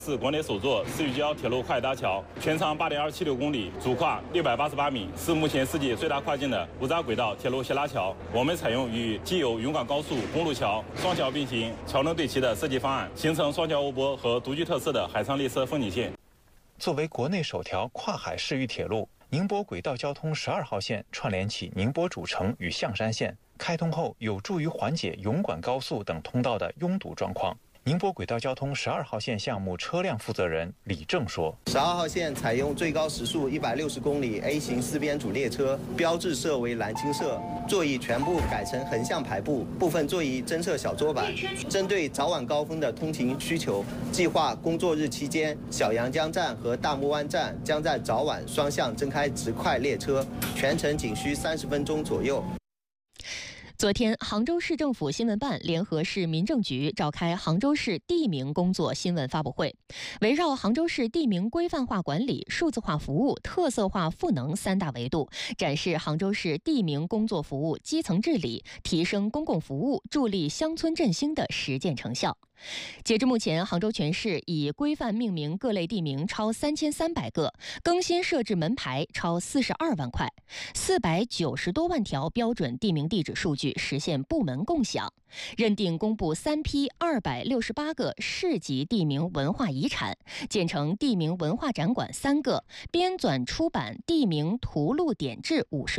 是国内首座市域交铁路跨海大桥，全长8.276公里，主跨688米，是目前世界最大跨境的无闸轨道铁路斜拉桥。我们采用与既有云广高速公路桥双桥并行、桥墩对齐的设计方案，形成双桥欧泊和独具特色的海上列车风景线。 作为国内首条跨海市域铁路，宁波轨道交通12号线串联起宁波主城与象山线，开通后有助于缓解云广高速等通道的拥堵状况。宁波轨道交通12号线项目车辆负责人李正说 ：“12号线采用最高时速160公里 A 型4边主列车，标志色为蓝青色，座椅全部改成横向排布，部分座椅增设小桌板。针对早晚高峰的通勤需求，计划工作日期间，小阳江站和大木湾站将在早晚双向增开直快列车，全程仅需30分钟左右。” 昨天，杭州市政府新闻办联合市民政局召开杭州市地名工作新闻发布会，围绕杭州市地名规范化管理、数字化服务、特色化赋能3大维度，展示杭州市地名工作服务基层治理、提升公共服务、助力乡村振兴的实践成效。截至目前，杭州全市已规范命名各类地名超3300个，更新设置门牌超42万块，490多万条标准地名地址数据实现部门共享，认定公布3批268个市级地名文化遗产，建成地名文化展馆3个，编纂出版地名图录典志50